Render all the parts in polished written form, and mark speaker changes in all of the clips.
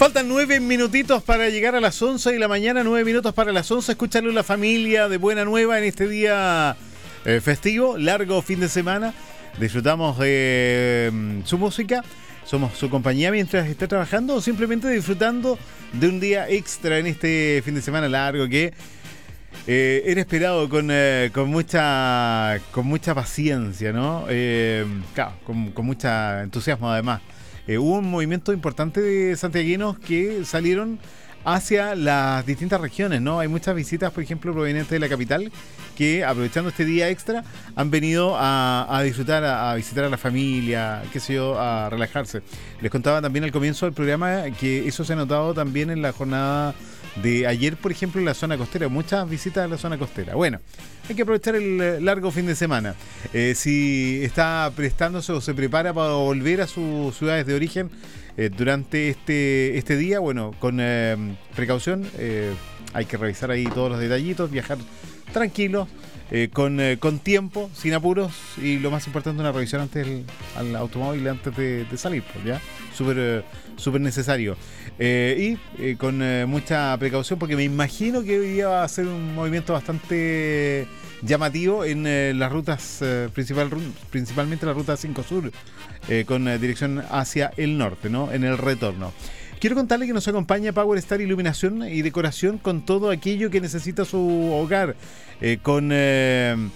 Speaker 1: Faltan 9 minutitos para llegar a las 11 de la mañana, 9 minutos para las 11. Escucharle a la familia de Buena Nueva en este día festivo, largo fin de semana. Disfrutamos de su música, somos su compañía mientras está trabajando o simplemente disfrutando de un día extra en este fin de semana largo que era esperado con mucha paciencia, ¿no? Claro, con mucho entusiasmo además. Hubo un movimiento importante de santiaguinos que salieron hacia las distintas regiones, ¿no? Hay muchas visitas, por ejemplo, provenientes de la capital que, aprovechando este día extra, han venido a disfrutar, a visitar a la familia, qué sé yo, a relajarse. Les contaba también al comienzo del programa que eso se ha notado también en la jornada de ayer, por ejemplo, en la zona costera. Muchas visitas a la zona costera. Bueno, hay que aprovechar el largo fin de semana. Si está prestándose o se prepara para volver a sus ciudades de origen durante este día, bueno, con precaución, hay que revisar ahí todos los detallitos, viajar tranquilo, con tiempo, sin apuros, y lo más importante, una revisión antes al automóvil antes de salir, pues, ¿ya? Súper necesario. Y con mucha precaución, porque me imagino que hoy día va a ser un movimiento bastante llamativo en las rutas, principalmente la ruta 5 Sur, con dirección hacia el norte, ¿no? En el retorno. Quiero contarle que nos acompaña Power Star Iluminación y Decoración con todo aquello que necesita su hogar, con gran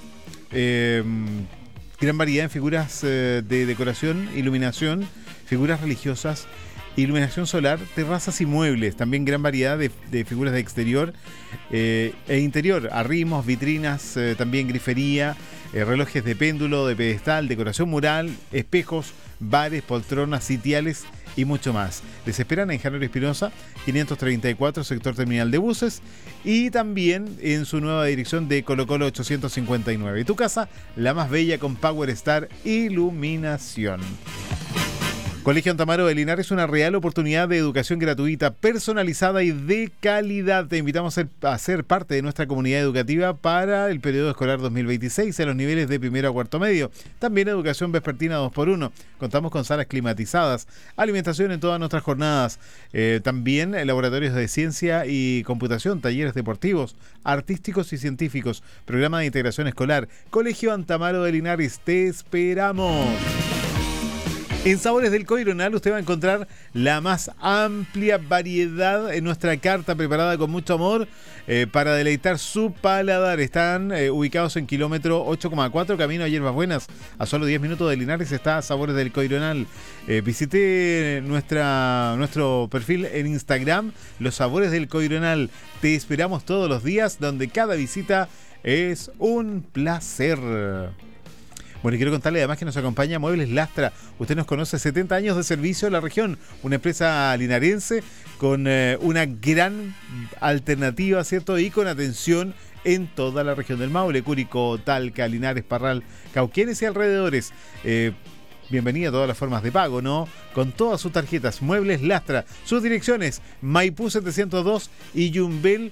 Speaker 1: variedad en figuras de decoración, iluminación, figuras religiosas, iluminación solar, terrazas y muebles. También gran variedad de figuras de exterior e interior, arrimos, vitrinas, también grifería, relojes de péndulo, de pedestal, decoración mural, espejos, bares, poltronas, sitiales y mucho más. Les esperan en Januario Espinosa 534, sector terminal de buses, y también en su nueva dirección de Colo Colo 859. Tu casa, la más bella, con Power Star Iluminación. Colegio Antamaro de Linares, una real oportunidad de educación gratuita, personalizada y de calidad. Te invitamos a ser parte de nuestra comunidad educativa para el periodo escolar 2026 en los niveles de primero a cuarto medio. También educación vespertina 2x1. Contamos con salas climatizadas, alimentación en todas nuestras jornadas. También laboratorios de ciencia y computación, talleres deportivos, artísticos y científicos, programa de integración escolar. Colegio Antamaro de Linares, te esperamos. En Sabores del Coironal usted va a encontrar la más amplia variedad en nuestra carta preparada con mucho amor para deleitar su paladar. Están ubicados en kilómetro 8,4, camino a Hierbas Buenas. A solo 10 minutos de Linares está Sabores del Coironal. Visite nuestro perfil en Instagram, Los Sabores del Coironal. Te esperamos todos los días, donde cada visita es un placer. Bueno, y quiero contarle además que nos acompaña Muebles Lastra. Usted nos conoce, 70 años de servicio en la región. Una empresa linarense con una gran alternativa, ¿cierto? Y con atención en toda la región del Maule, Curicó, Talca, Linares, Parral, Cauquenes y alrededores. Bienvenida a todas las formas de pago, ¿no? Con todas sus tarjetas. Muebles Lastra. Sus direcciones: Maipú 702 y Yumbel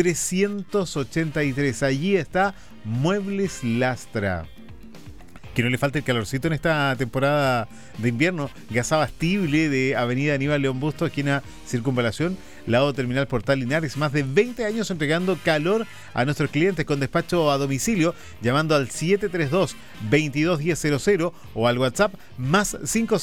Speaker 1: 383. Allí está Muebles Lastra. Que no le falte el calorcito en esta temporada de invierno. Gas abastible de Avenida Aníbal León Bustos, esquina Circunvalación, lado Terminal Portal Linares. Más de 20 años entregando calor a nuestros clientes con despacho a domicilio, llamando al 732-221000 o al WhatsApp más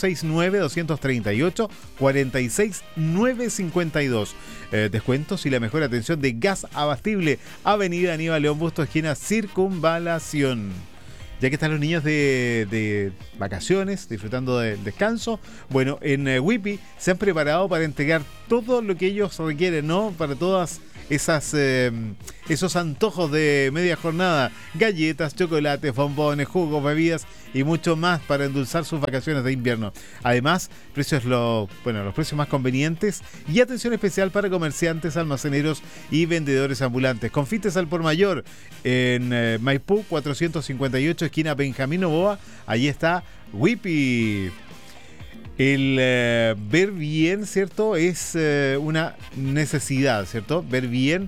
Speaker 1: 569-238-46952. Descuentos y la mejor atención de Gas abastible, Avenida Aníbal León Bustos, esquina Circunvalación. Ya que están los niños de vacaciones, disfrutando del descanso, bueno, en Whippy se han preparado para entregar todo lo que ellos requieren, ¿no? Para todas esos antojos de media jornada: galletas, chocolates, bombones, jugos, bebidas y mucho más para endulzar sus vacaciones de invierno. Además, los precios más convenientes y atención especial para comerciantes, almaceneros y vendedores ambulantes. Confites al por mayor en Maipú 458, esquina Benjamín Noboa. Allí está Whippy. El ver bien, ¿cierto? Es una necesidad, ¿cierto? Ver bien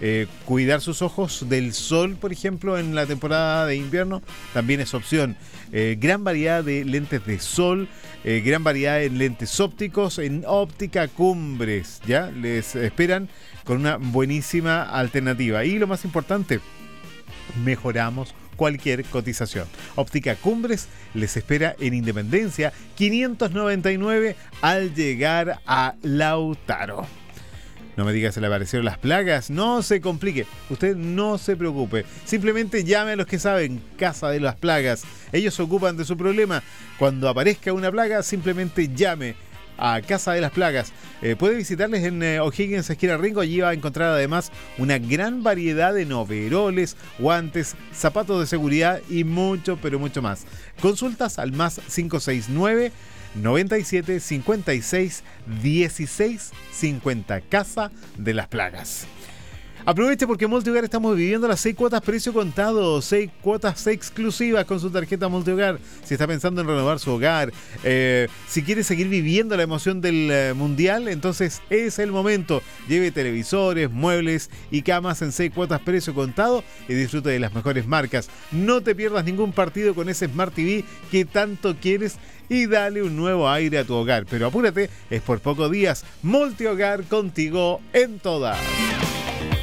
Speaker 1: Cuidar sus ojos del sol, por ejemplo, en la temporada de invierno, también es opción. Gran variedad de lentes de sol, gran variedad en lentes ópticos, en Óptica Cumbres, ¿ya? Les esperan con una buenísima alternativa. Y lo más importante, mejoramos cualquier cotización. Óptica Cumbres les espera en Independencia 599 al llegar a Lautaro. No me diga se le aparecieron las plagas, no se complique, usted no se preocupe, simplemente llame a los que saben, Casa de las Plagas, ellos se ocupan de su problema. Cuando aparezca una plaga, simplemente llame a Casa de las Plagas. Puede visitarles en O'Higgins, esquina Ringo. Allí va a encontrar además una gran variedad de overoles, guantes, zapatos de seguridad y mucho, pero mucho más. Consultas al más 569 97 56 16 50. Casa de las Plagas. Aproveche porque en Multihogar estamos viviendo las 6 cuotas precio contado, 6 cuotas exclusivas con su tarjeta Multihogar. Si está pensando en renovar su hogar, si quiere seguir viviendo la emoción del Mundial, entonces es el momento. Lleve televisores, muebles y camas en 6 cuotas precio contado y disfrute de las mejores marcas. No te pierdas ningún partido con ese Smart TV que tanto quieres y dale un nuevo aire a tu hogar. Pero apúrate, es por pocos días. Multihogar, contigo en todas.